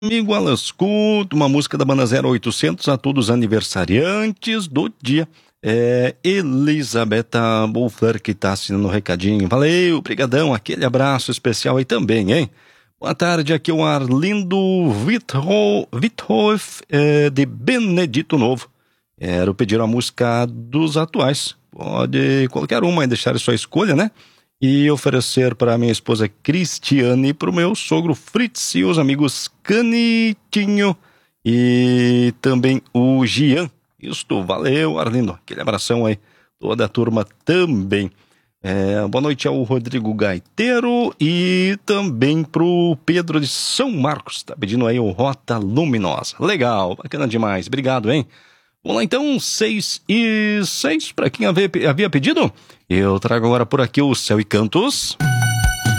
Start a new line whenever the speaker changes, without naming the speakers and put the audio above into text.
Amigo Alan Escuta, uma música da banda 0800 a todos os aniversariantes do dia. Elisabetta Bolfer que tá assinando o recadinho. Valeu, brigadão, aquele abraço especial aí também, hein? Boa tarde, aqui é o Arlindo Withoff, de Benedito Novo. Quero pedir uma música dos atuais. Pode qualquer uma e deixar a sua escolha, né? E oferecer para minha esposa Cristiane, para o meu sogro Fritz e os amigos Canitinho e também o Gian. Isto, valeu, Arlindo. Aquele abração aí, toda a turma também. Boa noite ao Rodrigo Gaiteiro e também pro Pedro de São Marcos. Tá pedindo aí o Rota Luminosa. Legal, bacana demais. Obrigado, hein? Vamos lá então, 6:06, para quem havia pedido. Eu trago agora por aqui o Céu e Cantos.